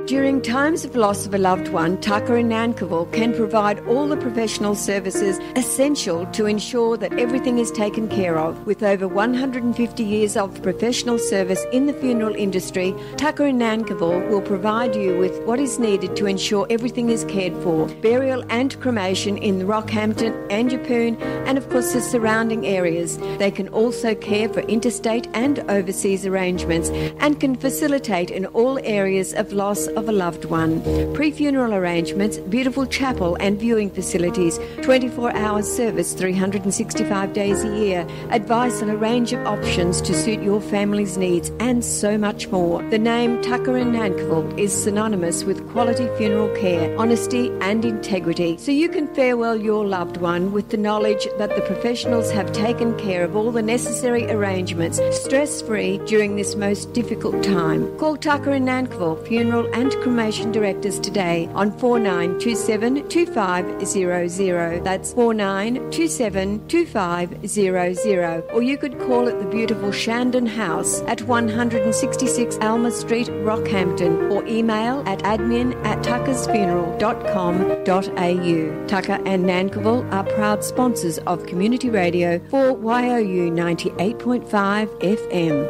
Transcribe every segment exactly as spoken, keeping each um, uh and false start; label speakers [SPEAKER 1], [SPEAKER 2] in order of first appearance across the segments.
[SPEAKER 1] During times of loss of a loved one, Tucker and Nankivell can provide all the professional services essential to ensure that everything is taken care of. With over one hundred fifty years of professional service in the funeral industry, Tucker and Nankivell will provide you with what is needed to ensure everything is cared for. Burial and cremation in Rockhampton and Yeppoon and of course the surrounding areas. They can also care for interstate and overseas arrangements and can facilitate in all areas of loss of a loved one. Pre-funeral arrangements, beautiful chapel and viewing facilities, twenty-four hour service three hundred sixty-five days a year, advice on a range of options to suit your family's needs and so much more. The name Tucker and Nankivell is synonymous with quality funeral care, honesty and integrity, so you can farewell your loved one with the knowledge that the professionals have taken care of all the necessary arrangements stress-free during this most difficult time. Call Tucker and Nankivell Funeral and Cremation Directors today on four nine two seven two five zero zero. That's four nine two seven two five zero zero. Or you could call at the beautiful Shandon House at one sixty-six Alma Street, Rockhampton, or email at admin at tuckersfuneral dot com dot a u. Tucker and Nankivell are proud sponsors of Community Radio for Y O U ninety-eight point five F M.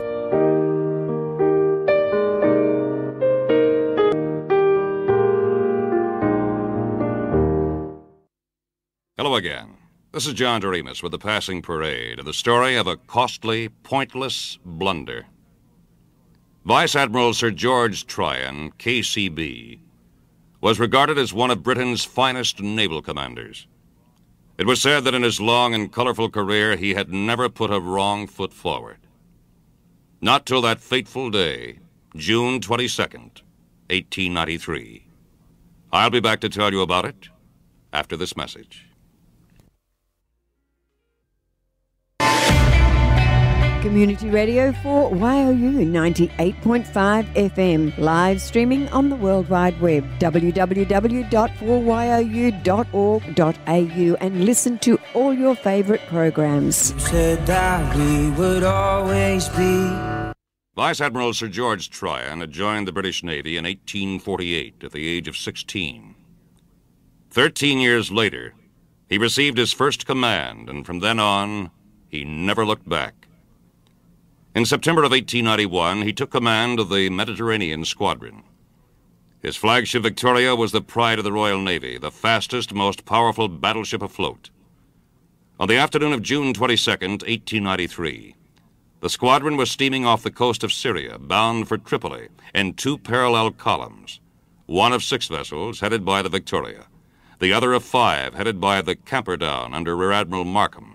[SPEAKER 2] Hello again. This is John Doremus with The Passing Parade and the story of a costly, pointless blunder. Vice Admiral Sir George Tryon, K C B, was regarded as one of Britain's finest naval commanders. It was said that in his long and colorful career he had never put a wrong foot forward. Not till that fateful day, June twenty-second, eighteen ninety-three. I'll be back to tell you about it after this message.
[SPEAKER 1] Community Radio for Y O U ninety-eight point five F M, live streaming on the World Wide Web, w w w dot four y o u dot org dot a u, and listen to all your favourite programs.
[SPEAKER 3] You said that we would always be.
[SPEAKER 2] Vice Admiral Sir George Tryon had joined the British Navy in eighteen forty-eight at the age of sixteen. Thirteen years later, he received his first command, and from then on, he never looked back. In September of eighteen ninety-one, he took command of the Mediterranean Squadron. His flagship Victoria was the pride of the Royal Navy, the fastest, most powerful battleship afloat. On the afternoon of June twenty-second, eighteen ninety-three, the squadron was steaming off the coast of Syria, bound for Tripoli, in two parallel columns, one of six vessels headed by the Victoria, the other of five headed by the Camperdown under Rear Admiral Markham.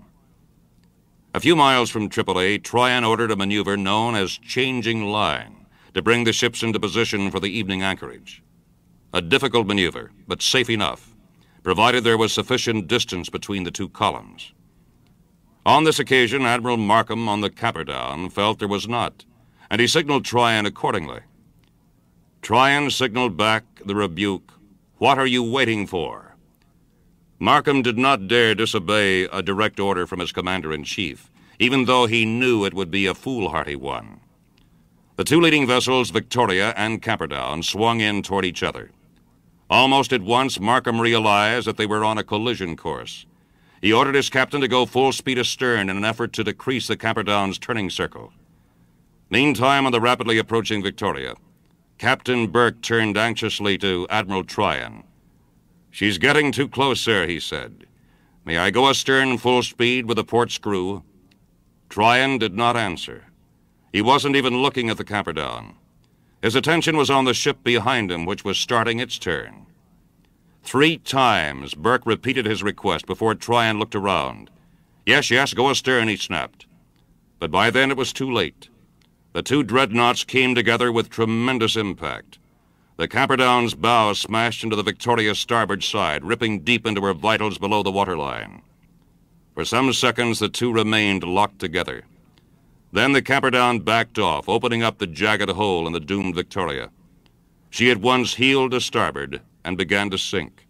[SPEAKER 2] A few miles from Tripoli, Tryon ordered a maneuver known as changing line to bring the ships into position for the evening anchorage. A difficult maneuver, but safe enough, provided there was sufficient distance between the two columns. On this occasion, Admiral Markham on the Camperdown felt there was not, and he signaled Tryon accordingly. Tryon signaled back the rebuke, "What are you waiting for?" Markham did not dare disobey a direct order from his commander-in-chief, even though he knew it would be a foolhardy one. The two leading vessels, Victoria and Camperdown, swung in toward each other. Almost at once, Markham realized that they were on a collision course. He ordered his captain to go full speed astern in an effort to decrease the Camperdown's turning circle. Meantime, on the rapidly approaching Victoria, Captain Burke turned anxiously to Admiral Tryon. "She's getting too close, sir," he said. "May I go astern full speed with the port screw?" Tryon did not answer. He wasn't even looking at the Camperdown. His attention was on the ship behind him, which was starting its turn. Three times Burke repeated his request before Tryon looked around. "Yes, yes, go astern," he snapped. But by then it was too late. The two dreadnoughts came together with tremendous impact. The Camperdown's bow smashed into the Victoria's starboard side, ripping deep into her vitals below the waterline. For some seconds, the two remained locked together. Then the Camperdown backed off, opening up the jagged hole in the doomed Victoria. She at once heeled to starboard and began to sink.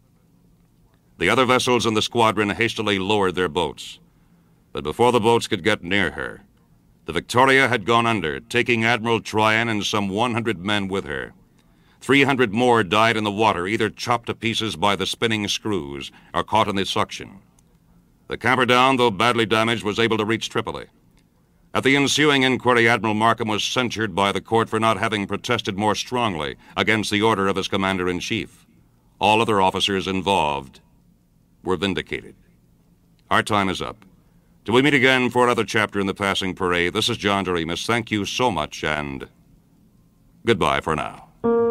[SPEAKER 2] The other vessels in the squadron hastily lowered their boats. But before the boats could get near her, the Victoria had gone under, taking Admiral Tryon and some one hundred men with her. three hundred more died in the water, either chopped to pieces by the spinning screws or caught in the suction. The Camperdown, though badly damaged, was able to reach Tripoli. At the ensuing inquiry, Admiral Markham was censured by the court for not having protested more strongly against the order of his commander-in-chief. All other officers involved were vindicated. Our time is up. Till we meet again for another chapter in the Passing Parade, this is John Doremus. Thank you so much, and goodbye for now.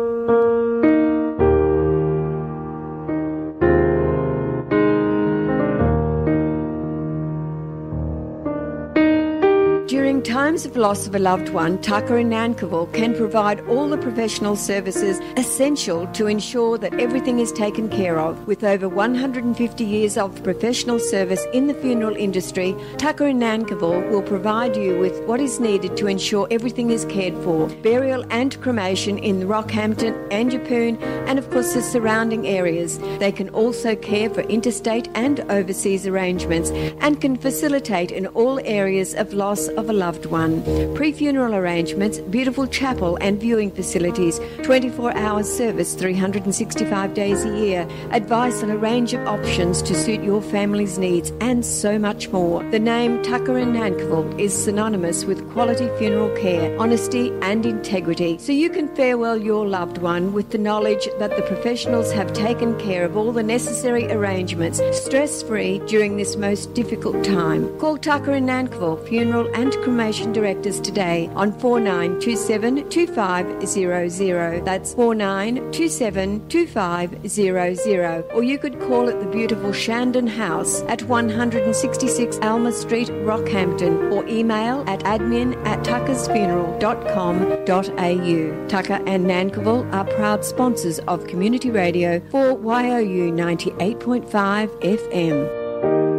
[SPEAKER 1] During times of loss of a loved one, Tucker in Nankivell can provide all the professional services essential to ensure that everything is taken care of. With over one hundred fifty years of professional service in the funeral industry, Tucker in Nankivell will provide you with what is needed to ensure everything is cared for. Burial and cremation in Rockhampton, Anjapoon, and of course the surrounding areas. They can also care for interstate and overseas arrangements and can facilitate in all areas of loss of a loved one. Pre-funeral arrangements, beautiful chapel and viewing facilities, twenty-four hour service three hundred sixty-five days a year, advice on a range of options to suit your family's needs, and so much more. The name Tucker in Nankivell is synonymous with quality funeral care, honesty and integrity, so you can farewell your loved one with the knowledge that the professionals have taken care of all the necessary arrangements, stress-free during this most difficult time. Call Tucker in Nankivell Funeral and Cremation Directors today on four nine two seven two five zero zero. That's four nine two seven two five zero zero. Or you could call at the beautiful Shandon House at one sixty-six Alma Street, Rockhampton, or email at admin at tuckersfuneral dot com dot a u. Tucker and Nankivell are proud sponsors of Community Radio for Y O U ninety-eight point five F M.